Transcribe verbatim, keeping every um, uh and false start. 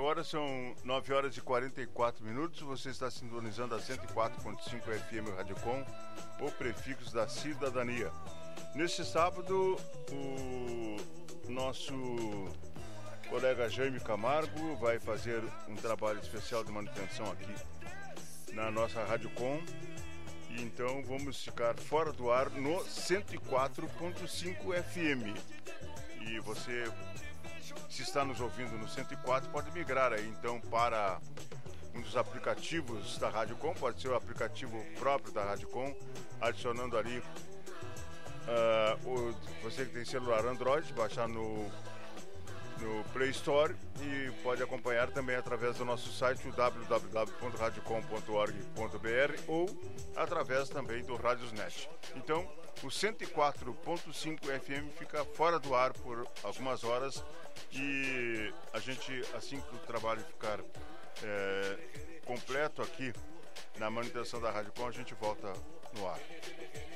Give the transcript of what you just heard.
Agora são nove horas e quarenta e quatro minutos. Você está sintonizando a cento e quatro ponto cinco F M Radiocom, o prefixo da cidadania. Neste sábado, o nosso colega Jaime Camargo vai fazer um trabalho especial de manutenção aqui na nossa Radiocom. E então vamos ficar fora do ar no cento e quatro ponto cinco F M. E você, se está nos ouvindo no cento e quatro, pode migrar aí então para um dos aplicativos da Radiocom, pode ser o aplicativo próprio da Radiocom, adicionando ali uh, o, você que tem celular Android, baixar no, no Play Store, e pode acompanhar também através do nosso site, o w w w ponto radiocom ponto org ponto b r, ou através também do Radiosnet. Então, o cento e quatro ponto cinco F M fica fora do ar por algumas horas, e a gente, assim que o trabalho ficar é, completo aqui na manutenção da Radiocom, a gente volta no ar.